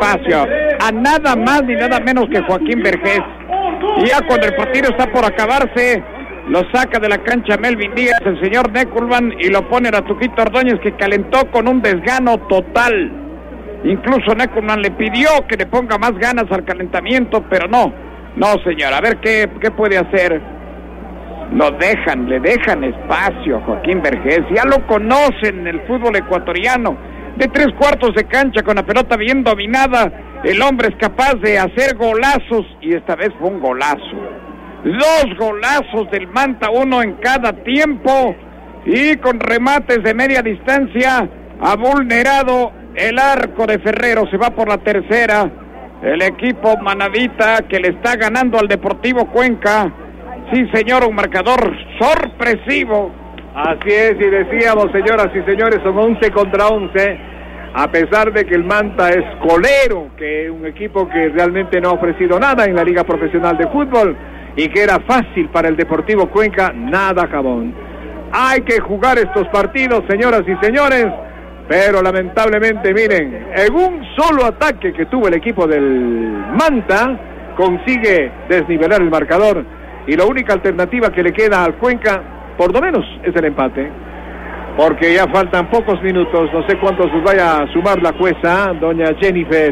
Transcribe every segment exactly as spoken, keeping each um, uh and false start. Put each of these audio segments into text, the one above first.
espacio a nada más ni nada menos que Joaquín Vergés. Y ya cuando el partido está por acabarse, lo saca de la cancha Melvin Díaz, el señor Neckelman, y lo pone a Tuquito Ordóñez, que calentó con un desgano total. Incluso Neckelman le pidió que le ponga más ganas al calentamiento, pero no, no señor, a ver qué, qué puede hacer. Lo dejan, le dejan espacio a Joaquín Vergés, ya lo conocen en el fútbol ecuatoriano, de tres cuartos de cancha con la pelota bien dominada, el hombre es capaz de hacer golazos, y esta vez fue un golazo. Dos golazos del Manta, uno en cada tiempo, y con remates de media distancia ha vulnerado el arco de Ferrero. Se va por la tercera el equipo manavita, que le está ganando al Deportivo Cuenca. Sí señor, un marcador sorpresivo. Así es, y decíamos, señoras y señores, son once contra once, a pesar de que el Manta es colero, que es un equipo que realmente no ha ofrecido nada en la Liga Profesional de Fútbol, y que era fácil para el Deportivo Cuenca, nada jabón. Hay que jugar estos partidos, señoras y señores, pero lamentablemente, miren, en un solo ataque que tuvo el equipo del Manta, consigue desnivelar el marcador, y la única alternativa que le queda al Cuenca, por lo menos, es el empate, porque ya faltan pocos minutos, no sé cuántos vaya a sumar la jueza, doña Jennifer,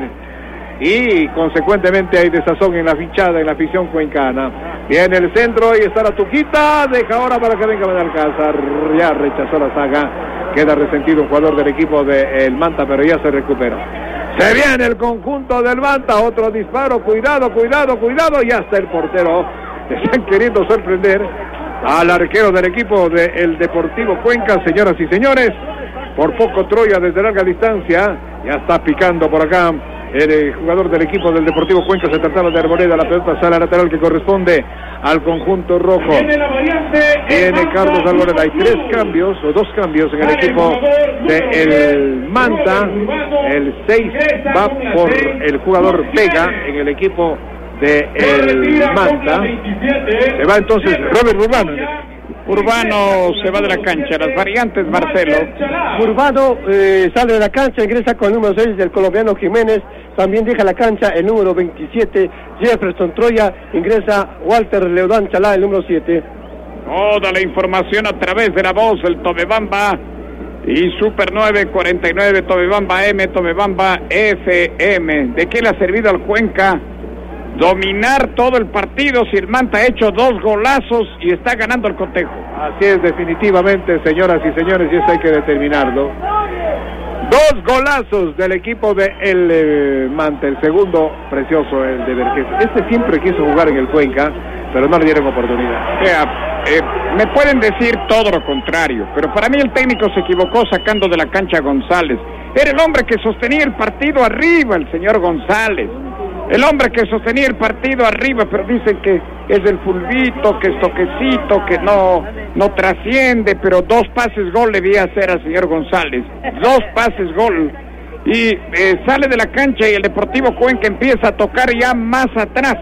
y consecuentemente hay desazón en la fichada, en la afición cuencana. Viene el centro y está la Tuquita, deja ahora para que venga Benalcázar, ya rechazó la saga, queda resentido un jugador del equipo del Manta, pero ya se recupera. Se viene el conjunto del Manta, otro disparo, cuidado, cuidado, cuidado, y hasta el portero están queriendo sorprender al arquero del equipo del Deportivo Cuenca, señoras y señores. Por poco Troya desde larga distancia, ya está picando por acá el jugador del equipo del Deportivo Cuenca. Se trataba de Arboleda, la pelota sale lateral que corresponde al conjunto rojo. Viene Carlos Arboleda. Hay tres cambios o dos cambios en el equipo del Manta. El seis va por el jugador Vega en el equipo del Manta. Se va entonces Robert Urbano. Urbano se va de la cancha. Las variantes, Marcelo. Urbano eh, sale de la cancha, ingresa con el número seis del colombiano Jiménez. También deja la cancha el número veintisiete, Jefferson Troya. Ingresa Walter Leodán Chalá, el número siete. Toda la información a través de la voz del Tomebamba y Super nueve cuarenta y nueve, Tomebamba M, Tomebamba F M. ¿De qué le ha servido al Cuenca dominar todo el partido si el Manta ha hecho dos golazos y está ganando el cotejo? Así es, definitivamente, señoras y señores, y eso hay que determinarlo. Dos golazos del equipo de el eh, Manta, el segundo precioso, el de Vergés. Este siempre quiso jugar en el Cuenca, pero no le dieron oportunidad. O sea, eh, me pueden decir todo lo contrario, pero para mí el técnico se equivocó sacando de la cancha a González. Era el hombre que sostenía el partido arriba, el señor González. El hombre que sostenía el partido arriba, pero dicen que es el fulbito, que es toquecito, que no, no trasciende, pero dos pases gol le vi hacer al señor González. Dos pases gol. Y eh, sale de la cancha y el Deportivo Cuenca empieza a tocar ya más atrás.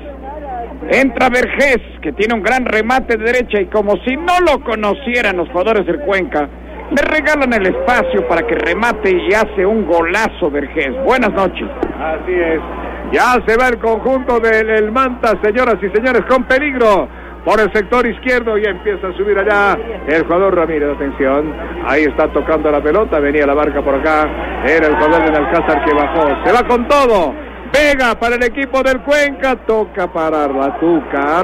Entra Vergés, que tiene un gran remate de derecha, y como si no lo conocieran los jugadores del Cuenca, le regalan el espacio para que remate y hace un golazo Vergés. Buenas noches. Así es. Ya se va el conjunto del Manta, señoras y señores, con peligro por el sector izquierdo, y empieza a subir allá el jugador Ramírez. Atención, ahí está tocando la pelota, venía la barca por acá, era el jugador de Alcázar que bajó, se va con todo. Vega para el equipo del Cuenca, toca parar la Tuca,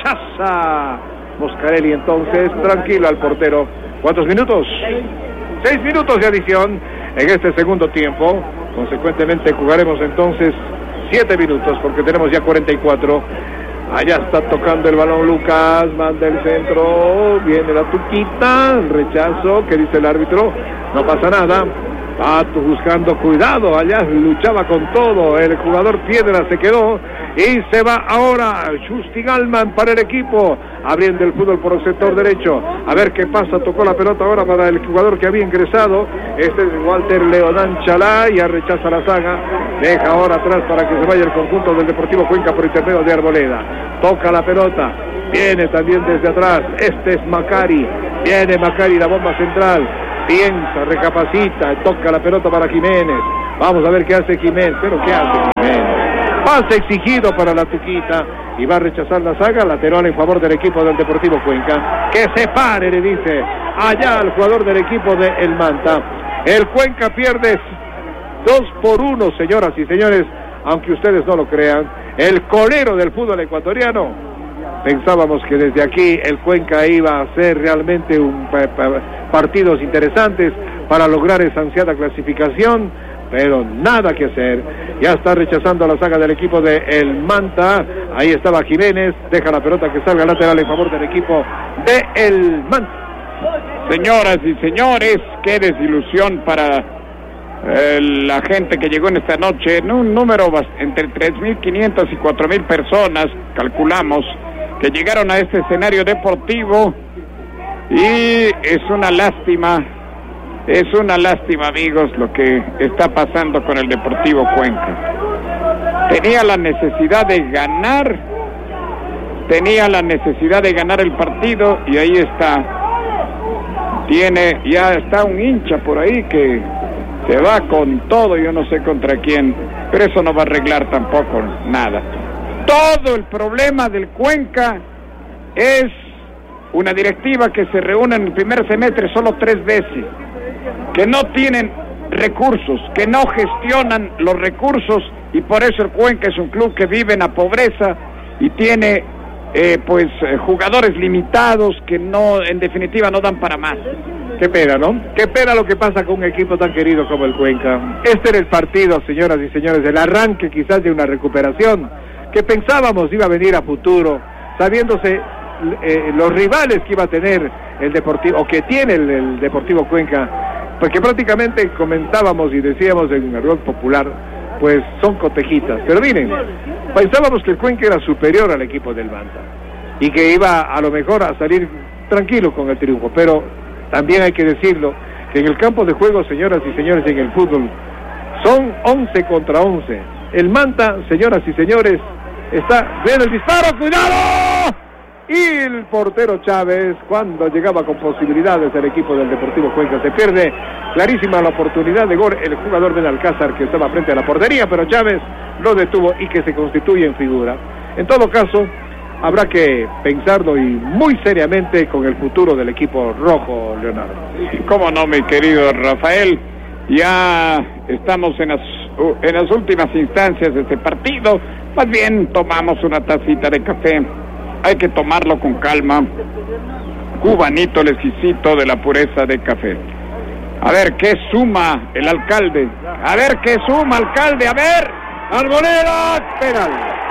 rechaza Moscarelli, entonces tranquilo al portero. ¿Cuántos minutos? Seis minutos de adición en este segundo tiempo. Consecuentemente jugaremos entonces siete minutos porque tenemos ya cuarenta y cuatro. Allá está tocando el balón Lucas, manda el centro, viene la Tuquita, rechazo, ¿qué dice el árbitro? No pasa nada. Pato buscando cuidado, allá luchaba con todo, el jugador Piedra se quedó y se va ahora Justin Alman para el equipo, abriendo el fútbol por el sector derecho, a ver qué pasa, tocó la pelota ahora para el jugador que había ingresado, este es Walter Leodán Chalá, ya rechaza la saga, deja ahora atrás para que se vaya el conjunto del Deportivo Cuenca por intermedio de Arboleda, toca la pelota, viene también desde atrás, este es Macari, viene Macari, la bomba central, piensa, recapacita, toca la pelota para Jiménez, Vamos a ver qué hace Jiménez, pero qué hace Jiménez. Pase exigido para la Tuquita y va a rechazar la saga, lateral en favor del equipo del Deportivo Cuenca. Que se pare, le dice allá al jugador del equipo de El Manta. El Cuenca pierde dos por uno, señoras y señores, aunque ustedes no lo crean. El colero del fútbol ecuatoriano. Pensábamos que desde aquí el Cuenca iba a hacer realmente un partidos interesantes para lograr esa ansiada clasificación, pero nada que hacer. Ya está rechazando la saga del equipo de El Manta. Ahí estaba Jiménez, deja la pelota que salga lateral en favor del equipo de El Manta. Señoras y señores, qué desilusión para eh, la gente que llegó en esta noche, en un número entre tres mil quinientas y cuatro mil personas, calculamos, que llegaron a este escenario deportivo, y es una lástima, es una lástima, amigos, lo que está pasando con el Deportivo Cuenca. Tenía la necesidad de ganar, tenía la necesidad de ganar el partido, y ahí está. Tiene, ya está un hincha por ahí que se va con todo, yo no sé contra quién, pero eso no va a arreglar tampoco nada. Todo el problema del Cuenca es una directiva que se reúne en el primer semestre solo tres veces, que no tienen recursos, que no gestionan los recursos, y por eso el Cuenca es un club que vive en la pobreza y tiene Eh, pues eh, jugadores limitados que no, en definitiva, no dan para más. Qué pena, ¿no? Qué pena lo que pasa con un equipo tan querido como el Cuenca. Este era el partido, señoras y señores, el arranque quizás de una recuperación que pensábamos iba a venir a futuro, sabiéndose eh, los rivales que iba a tener el Deportivo, o que tiene el, el Deportivo Cuenca, porque prácticamente comentábamos y decíamos en el rol popular, pues son cotejitas. Pero miren, pensábamos que el Cuenca era superior al equipo del Manta y que iba a lo mejor a salir tranquilo con el triunfo, pero también hay que decirlo, que en el campo de juego, señoras y señores, en el fútbol, son once contra once. El Manta, señoras y señores, está... ¡Ven el disparo! ¡Cuidado! Y el portero Chávez, cuando llegaba con posibilidades el equipo del Deportivo Cuenca, se pierde clarísima la oportunidad de gol el jugador Benalcázar, que estaba frente a la portería, pero Chávez lo detuvo y que se constituye en figura. En todo caso, habrá que pensarlo y muy seriamente con el futuro del equipo rojo, Leonardo. Cómo no, mi querido Rafael, ya estamos en las, en las últimas instancias de este partido. Más bien tomamos una tacita de café. Hay que tomarlo con calma. Cubanito, el exquisito de la pureza de café. A ver, ¿qué suma el alcalde? A ver, ¿qué suma, alcalde? A ver. Arboleda, penal.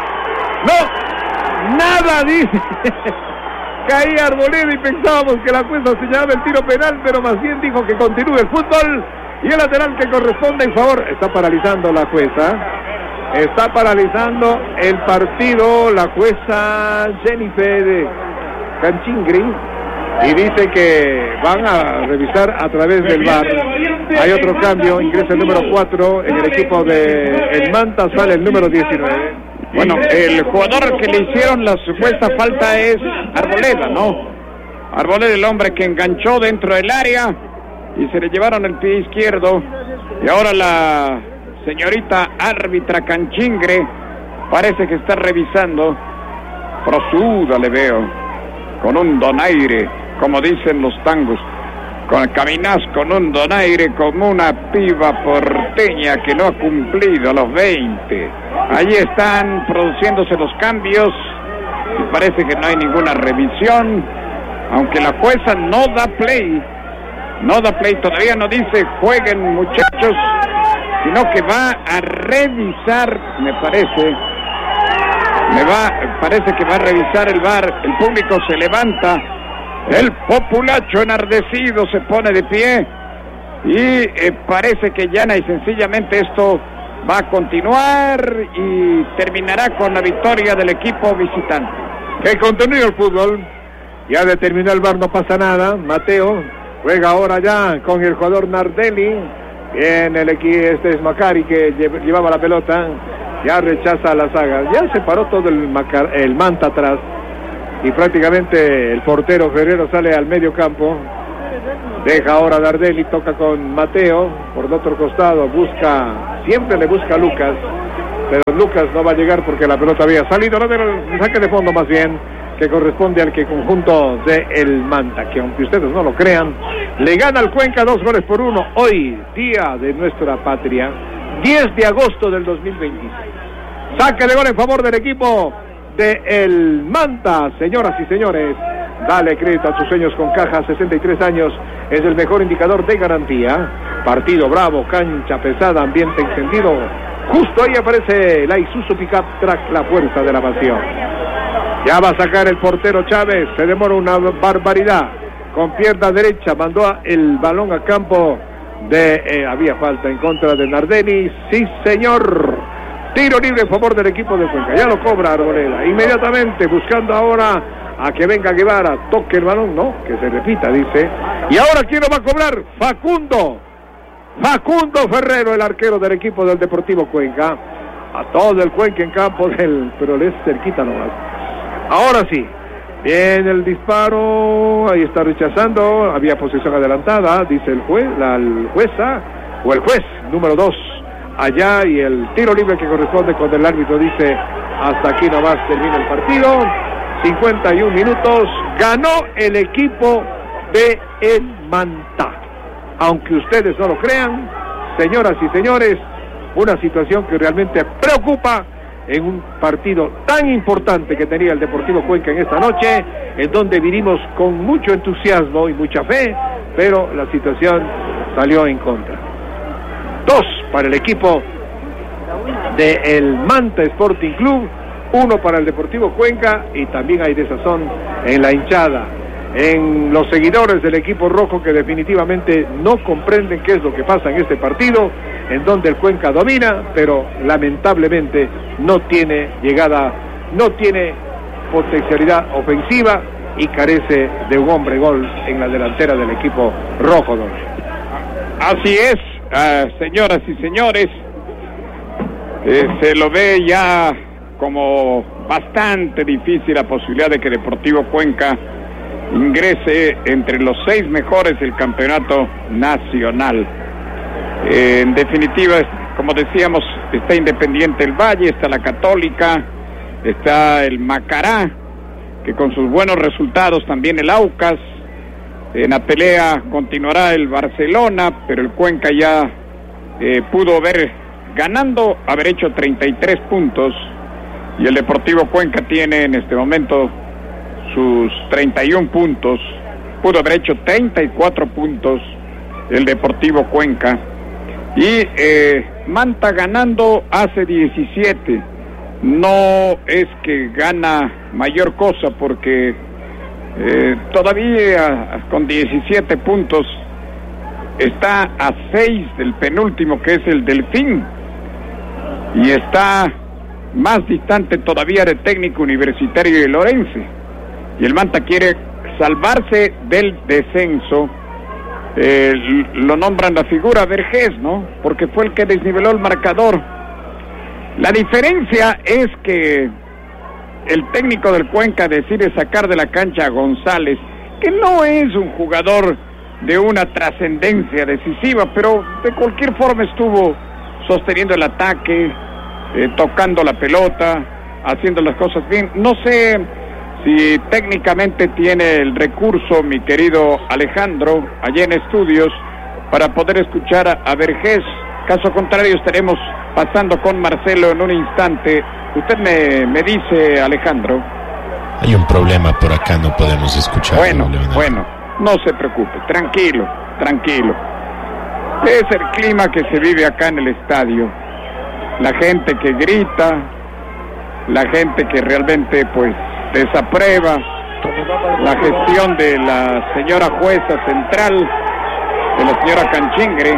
No, nada dice. Caía Arboleda y pensábamos que la jueza señalaba el tiro penal, pero más bien dijo que continúe el fútbol. Y el lateral que corresponde en favor. Está paralizando la jueza. Está paralizando el partido la jueza Jennifer Canchingri, y dice que van a revisar a través del V A R. Hay otro cambio, ingresa el número cuatro en el equipo de El Manta, sale el número diecinueve. Bueno, el jugador que le hicieron la supuesta falta es Arboleda, ¿no? Arboleda, el hombre que enganchó dentro del área y se le llevaron el pie izquierdo, y ahora la señorita árbitra Canchingre parece que está revisando. Prosuda le veo, con un donaire, como dicen los tangos, con, caminás con un donaire como una piba porteña que no ha cumplido los veinte. Allí están produciéndose los cambios y parece que no hay ninguna revisión, aunque la jueza no da play, no da play, todavía no dice jueguen muchachos, sino que va a revisar, me parece, me va, parece que va a revisar el V A R. El público se levanta, el populacho enardecido se pone de pie, y eh, parece que llana y sencillamente esto va a continuar y terminará con la victoria del equipo visitante. Que continúe el fútbol, ya determinó el V A R, no pasa nada. Mateo juega ahora ya con el jugador Nardelli. Bien, el equipo, este es Macari que llevaba la pelota, ya rechaza la saga, ya se paró todo el, Macar, el Manta atrás, y prácticamente el portero Ferrero sale al medio campo. Deja ahora Nardelli, toca con Mateo, por el otro costado, busca, siempre le busca a Lucas, pero Lucas no va a llegar porque la pelota había salido, no, pero el saque de fondo más bien, que corresponde al que conjunto de el Manta, que aunque ustedes no lo crean, le gana al Cuenca dos goles por uno, hoy, día de nuestra patria, diez de agosto del dos mil veintiséis. Saque de gol en favor del equipo de el Manta, señoras y señores. Dale crédito a tus sueños con Caja, sesenta y tres años, es el mejor indicador de garantía. Partido bravo, cancha pesada, ambiente encendido. Justo ahí aparece la Isuzu Pickup Track, la fuerza de la pasión. Ya va a sacar el portero Chávez, se demora una barbaridad. Con pierna derecha mandó el balón a campo de... Eh, había falta en contra de Nardelli. Sí, señor. Tiro libre en favor del equipo de Cuenca. Ya lo cobra Arboleda. Inmediatamente buscando ahora a que venga Guevara. Toque el balón. No, que se repita, dice. Y ahora, ¿quién lo va a cobrar? Facundo. Facundo Ferrero, el arquero del equipo del Deportivo Cuenca. A todo el Cuenca en campo del... Pero le es cerquita nomás. Ahora sí. Viene el disparo. Ahí está rechazando. Había posesión adelantada, dice el juez, la el jueza o el juez número dos. Allá, y el tiro libre que corresponde cuando el árbitro dice hasta aquí nomás termina el partido. cincuenta y un minutos, ganó el equipo de el Manta. Aunque ustedes no lo crean, señoras y señores, una situación que realmente preocupa en un partido tan importante que tenía el Deportivo Cuenca en esta noche, en donde vinimos con mucho entusiasmo y mucha fe, pero la situación salió en contra. Dos para el equipo de el Manta Sporting Club, uno para el Deportivo Cuenca, y también hay desazón en la hinchada, en los seguidores del equipo rojo, que definitivamente no comprenden qué es lo que pasa en este partido, en donde el Cuenca domina, pero lamentablemente no tiene llegada, no tiene potencialidad ofensiva y carece de un hombre gol en la delantera del equipo rojo, don. Así es. Uh, señoras y señores, eh, se lo ve ya como bastante difícil la posibilidad de que Deportivo Cuenca ingrese entre los seis mejores del campeonato nacional. Eh, en definitiva, como decíamos, está Independiente del Valle, está la Católica, está el Macará, que con sus buenos resultados, también el Aucas. En la pelea continuará el Barcelona, pero el Cuenca ya eh, pudo haber ganando, haber hecho treinta y tres puntos, y el Deportivo Cuenca tiene en este momento sus treinta y un puntos, pudo haber hecho treinta y cuatro puntos el Deportivo Cuenca, y eh, Manta ganando hace diecisiete, no es que gana mayor cosa porque... Eh, todavía con diecisiete puntos está a seis del penúltimo, que es el Delfín, y está más distante todavía de Técnico Universitario de Lorense, y el Manta quiere salvarse del descenso. Eh, lo nombran la figura Vergés, ¿no? Porque fue el que desniveló el marcador. La diferencia es que el técnico del Cuenca decide sacar de la cancha a González, que no es un jugador de una trascendencia decisiva, pero de cualquier forma estuvo sosteniendo el ataque, eh, tocando la pelota, haciendo las cosas bien. No sé si técnicamente tiene el recurso, mi querido Alejandro, allá en estudios, para poder escuchar a, a Vergés. Caso contrario, estaremos pasando con Marcelo en un instante. Usted me, me dice, Alejandro. Hay un problema por acá, no podemos escuchar. Bueno, bueno, no se preocupe, tranquilo, tranquilo. Es el clima que se vive acá en el estadio. La gente que grita, la gente que realmente pues desaprueba la gestión de la señora jueza central, de la señora Canchingre.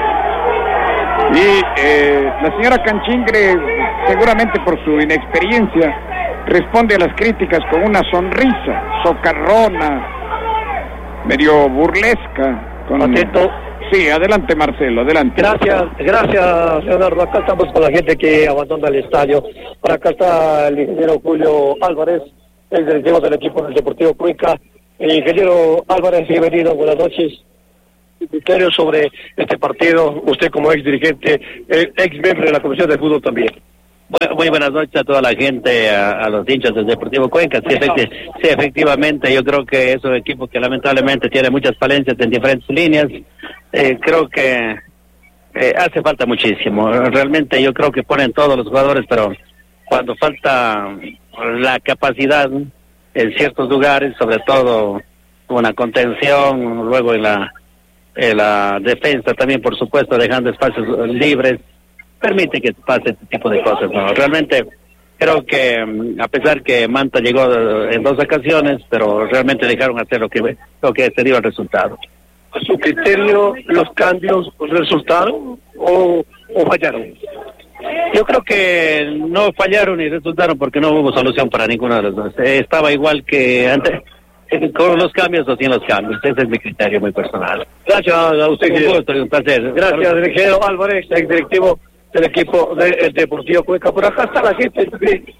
Y eh, la señora Canchingre, seguramente por su inexperiencia, responde a las críticas con una sonrisa socarrona, medio burlesca. Con... Atento. Sí, adelante Marcelo, adelante. Gracias, gracias Leonardo. Acá estamos con la gente que abandona el estadio. Por acá está el ingeniero Julio Álvarez, el directivo del equipo del Deportivo Cuenca. El ingeniero Álvarez, bienvenido, buenas noches. criterio sobre este partido, usted como ex dirigente, eh, ex miembro de la Comisión de Fútbol también. Bueno, muy buenas noches a toda la gente, a, a los hinchas del Deportivo Cuenca. Sí, efecti sí, efectivamente, yo creo que es un equipo que lamentablemente tiene muchas falencias en diferentes líneas. Eh, creo que eh, hace falta muchísimo. Realmente yo creo que ponen todos los jugadores, pero cuando falta la capacidad en ciertos lugares, sobre todo una contención, luego en la, en la defensa también, por supuesto, dejando espacios libres, permite que pase este tipo de cosas, ¿no? Realmente creo que a pesar que Manta llegó en dos ocasiones, pero realmente dejaron hacer lo que lo que se dio el resultado. ¿A su criterio los cambios resultaron o, o fallaron? Yo creo que no fallaron y resultaron porque no hubo solución para ninguno de los dos. Eh, estaba igual que antes, eh, con los cambios o sin los cambios. Ese es mi criterio muy personal. Gracias a usted. Un gusto y un placer. Gracias, dirigente Álvarez, ex directivo del equipo del Deportivo Cuenca. Por acá está la gente,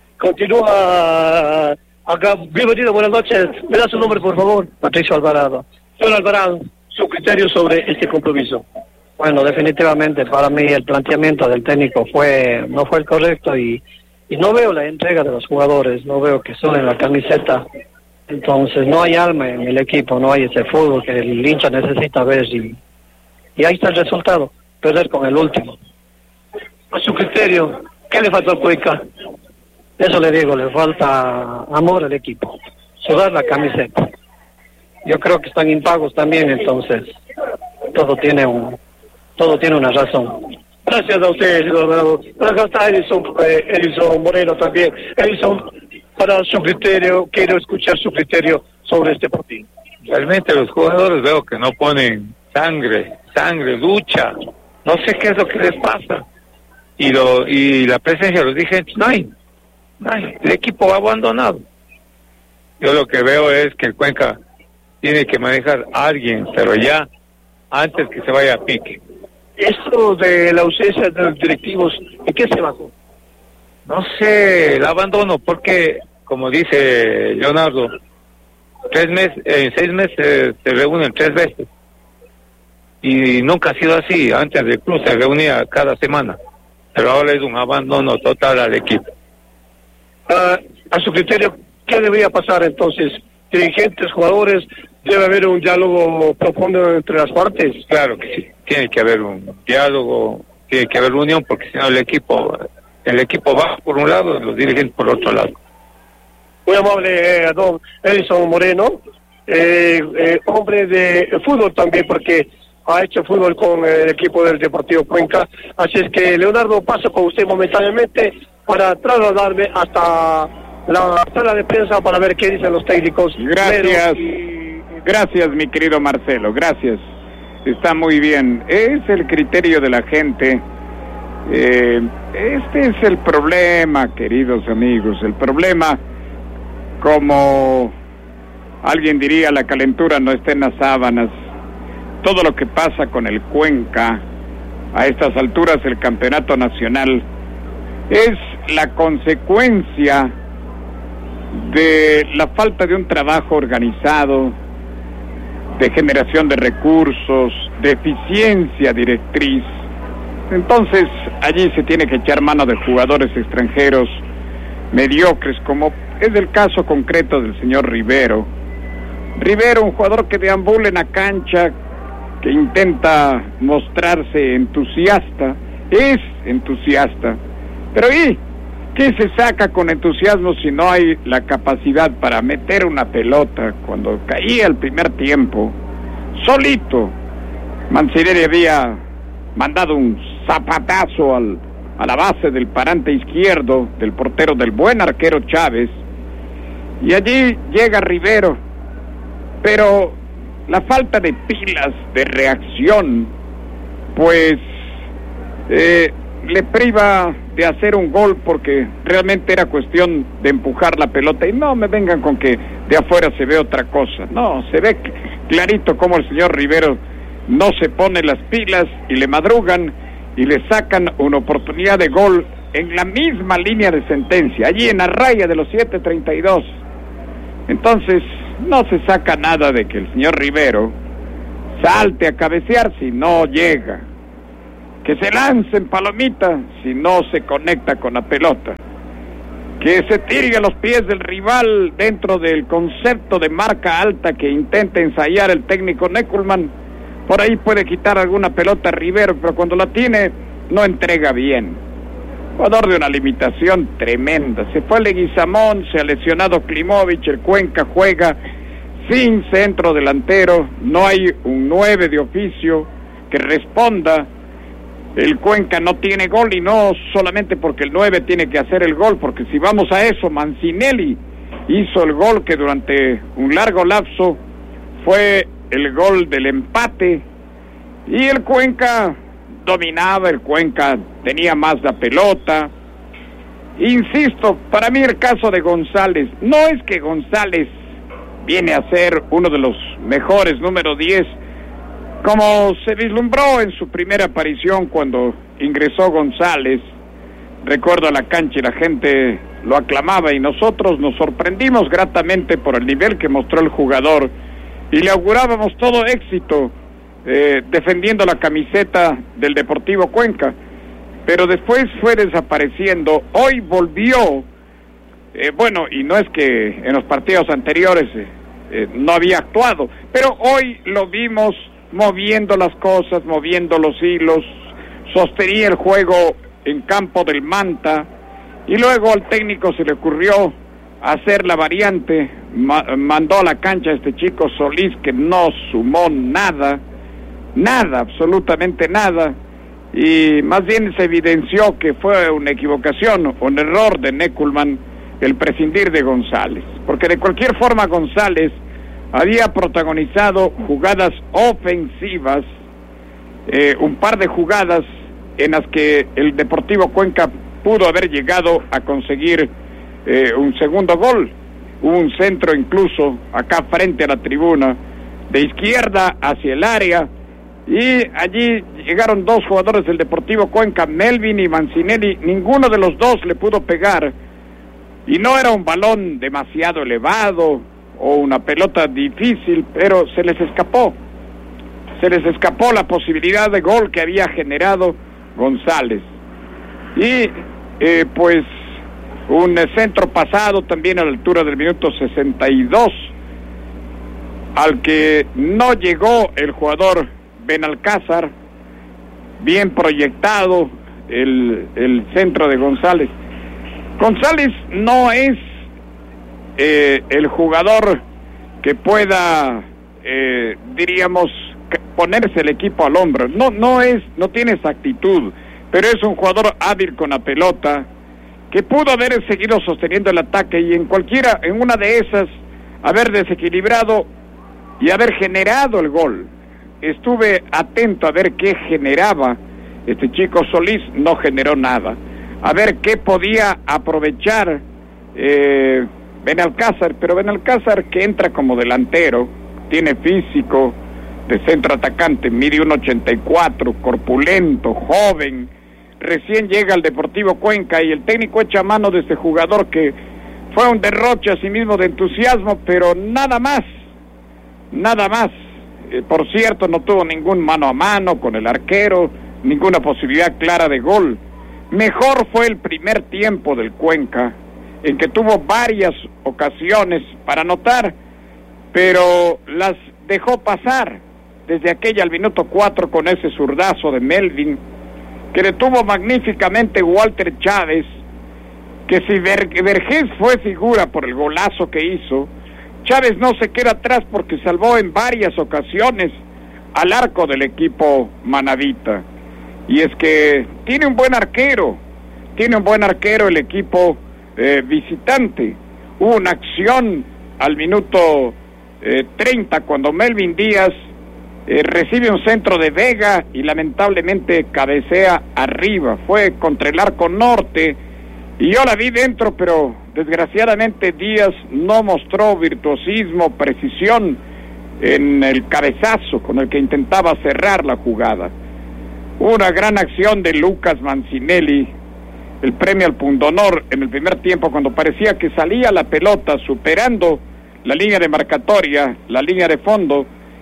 continúa acá. Bienvenido, buenas noches. Me da su nombre, por favor. Patricio Alvarado. Señor Alvarado, su criterio sobre este compromiso. Bueno, definitivamente para mí el planteamiento del técnico fue no fue el correcto y, y no veo la entrega de los jugadores, no veo que suben la camiseta. Entonces no hay alma en el equipo, no hay ese fútbol que el hincha necesita ver y, y ahí está el resultado, perder con el último. A su criterio, ¿qué le faltó al Cuenca? Eso le digo, le falta amor al equipo, sudar la camiseta. Yo creo que están impagos también, entonces todo tiene un todo tiene una razón. Gracias a usted, señor Alvarado. Acá está Edison, eh, Edison Moreno también. Edison, para su criterio, quiero escuchar su criterio sobre este partido. Realmente los jugadores veo que no ponen sangre, sangre, lucha. No sé qué es lo que les pasa. Y lo y la presencia de los dirigentes, no hay, no hay. El equipo va abandonado. Yo lo que veo es que el Cuenca tiene que manejar a alguien, pero ya antes que se vaya a pique. Esto de la ausencia de los directivos, ¿en qué se basó? No sé, el abandono, porque, como dice Leonardo, tres meses, en seis meses se reúnen tres veces. Y nunca ha sido así. Antes del club se reunía cada semana. Pero ahora es un abandono total al equipo. Uh, a su criterio, ¿qué debería pasar entonces? Dirigentes, jugadores, debe haber un diálogo profundo entre las partes. Claro que sí, tiene que haber un diálogo, tiene que haber unión, porque si no el equipo, el equipo va por un lado y los dirigentes por otro lado. Muy amable, eh, don Edison Moreno, eh, eh, hombre de fútbol también, porque ha hecho fútbol con el equipo del Deportivo Cuenca. Así es que, Leonardo, paso con usted momentáneamente para trasladarme hasta la sala de prensa para ver qué dicen los técnicos. Gracias, gracias mi querido Marcelo, gracias. Está muy bien, es el criterio de la gente. Eh, este es el problema, queridos amigos, el problema, como alguien diría, la calentura no está en las sábanas. Todo lo que pasa con el Cuenca a estas alturas del campeonato nacional es la consecuencia de la falta de un trabajo organizado, de generación de recursos, de eficiencia directriz. Entonces allí se tiene que echar mano de jugadores extranjeros mediocres, como es el caso concreto del señor Rivero. Rivero, un jugador que deambula en la cancha, que intenta mostrarse entusiasta, es entusiasta, pero ¿y qué se saca con entusiasmo si no hay la capacidad para meter una pelota? Cuando caía el primer tiempo, solito, Mancinelli había mandado un zapatazo al, a la base del parante izquierdo del portero del buen arquero Chávez, y allí llega Rivero, pero la falta de pilas, de reacción, pues eh, le priva de hacer un gol, porque realmente era cuestión de empujar la pelota. Y no me vengan con que de afuera se ve otra cosa. No, se ve clarito cómo el señor Rivero no se pone las pilas y le madrugan y le sacan una oportunidad de gol en la misma línea de sentencia, allí en la raya de los siete treinta y dos. Entonces no se saca nada de que el señor Rivero salte a cabecear si no llega, que se lance en palomita si no se conecta con la pelota, que se tire a los pies del rival dentro del concepto de marca alta que intenta ensayar el técnico Neckelmann. Por ahí puede quitar alguna pelota a Rivero, pero cuando la tiene no entrega bien. Jugador de una limitación tremenda. Se fue Leguizamón, se ha lesionado Klimovic, el Cuenca juega sin centro delantero, no hay un nueve de oficio que responda. El Cuenca no tiene gol, y no solamente porque el nueve tiene que hacer el gol, porque si vamos a eso, Mancinelli hizo el gol que durante un largo lapso fue el gol del empate, y el Cuenca dominaba, el Cuenca tenía más la pelota. Insisto, para mí el caso de González, no es que González viene a ser uno de los mejores número diez, como se vislumbró en su primera aparición cuando ingresó González. Recuerdo a la cancha y la gente lo aclamaba, y nosotros nos sorprendimos gratamente por el nivel que mostró el jugador, y le augurábamos todo éxito eh, defendiendo la camiseta del Deportivo Cuenca, pero después fue desapareciendo. Hoy volvió, eh, bueno, y no es que en los partidos anteriores eh, eh, no había actuado, pero hoy lo vimos moviendo las cosas, moviendo los hilos, sostenía el juego en campo del Manta, y luego al técnico se le ocurrió hacer la variante, ma mandó a la cancha a este chico Solís, que no sumó nada, nada, absolutamente nada, y más bien se evidenció que fue una equivocación, un error de Neckelmann el prescindir de González, porque de cualquier forma González había protagonizado jugadas ofensivas, eh, un par de jugadas en las que el Deportivo Cuenca pudo haber llegado a conseguir eh, un segundo gol. Hubo un centro incluso acá frente a la tribuna, de izquierda hacia el área, y allí llegaron dos jugadores del Deportivo Cuenca, Melvin y Mancinelli, ninguno de los dos le pudo pegar, y no era un balón demasiado elevado o una pelota difícil, pero se les escapó, se les escapó la posibilidad de gol que había generado González. Y eh, pues un centro pasado también a la altura del minuto sesenta y dos, al que no llegó el jugador Benalcázar, bien proyectado el, el centro de González. González no es Eh, el jugador que pueda, eh, diríamos, ponerse el equipo al hombro. No, no es, no tiene esa actitud, pero es un jugador hábil con la pelota, que pudo haber seguido sosteniendo el ataque y en cualquiera, en una de esas, haber desequilibrado y haber generado el gol. Estuve atento a ver qué generaba este chico Solís, no generó nada. A ver qué podía aprovechar eh, Benalcázar, pero Benalcázar, que entra como delantero, tiene físico de centro atacante, mide uno ochenta y cuatro, corpulento, joven, recién llega al Deportivo Cuenca, y el técnico echa mano de este jugador que fue un derroche a sí mismo de entusiasmo, pero nada más, nada más. Eh, por cierto, no tuvo ningún mano a mano con el arquero, ninguna posibilidad clara de gol. Mejor fue el primer tiempo del Cuenca, en que tuvo varias ocasiones para anotar, pero las dejó pasar, desde aquella al minuto cuatro con ese zurdazo de Melvin, que detuvo magníficamente Walter Chávez, que si Ver Vergés fue figura por el golazo que hizo, Chávez no se queda atrás porque salvó en varias ocasiones al arco del equipo manabita. Y es que tiene un buen arquero, tiene un buen arquero el equipo Eh, visitante. Hubo una acción al minuto eh, treinta cuando Melvin Díaz eh, recibe un centro de Vega y lamentablemente cabecea arriba, fue contra el arco norte y yo la vi dentro, pero desgraciadamente Díaz no mostró virtuosismo, precisión en el cabezazo con el que intentaba cerrar la jugada. Una gran acción de Lucas Mancinelli, el premio al pundonor en el primer tiempo, cuando parecía que salía la pelota superando la línea de marcatoria, la línea de fondo,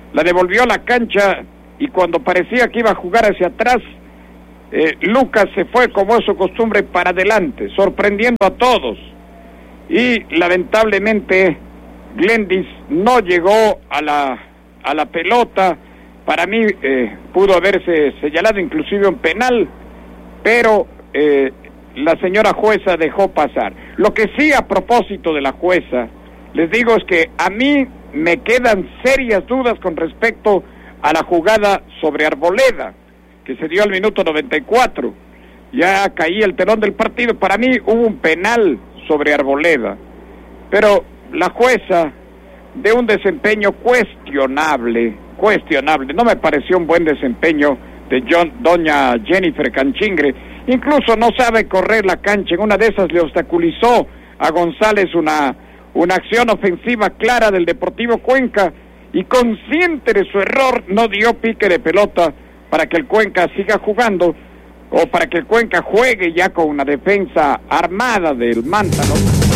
la devolvió a la cancha y cuando parecía que iba a jugar hacia atrás, eh, Lucas se fue como es su costumbre para adelante, sorprendiendo a todos. Y lamentablemente Glendis no llegó a la, a la pelota. Para mí eh, pudo haberse señalado inclusive un penal, pero eh, la señora jueza dejó pasar. Lo que sí, a propósito de la jueza, les digo es que a mí me quedan serias dudas con respecto a la jugada sobre Arboleda, que se dio al minuto noventa y cuatro. Ya caía el telón del partido. Para mí hubo un penal sobre Arboleda, pero la jueza, de un desempeño cuestionable, cuestionable, no me pareció un buen desempeño de John, doña Jennifer Canchingre. Incluso no sabe correr la cancha. En una de esas le obstaculizó a González una, una acción ofensiva clara del Deportivo Cuenca, y consciente de su error no dio pique de pelota para que el Cuenca siga jugando, o para que el Cuenca juegue ya con una defensa armada del Manta, ¿no?